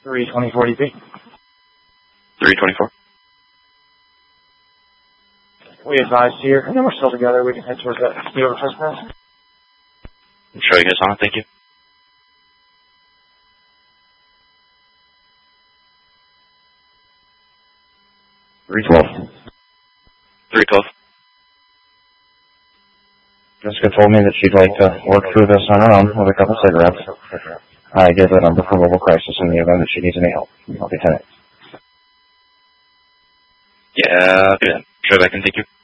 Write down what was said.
324 DP. 324. We advised here, and then we're still together. We can head towards that steel trespass. I'm sure you guys on it. Thank you. $312. Jessica told me that she'd like to work through this on her own with a couple cigarettes. I gave her the number for mobile crisis in the event that she needs any help. I'll be 10. Yeah, do that. Sure, I can take you.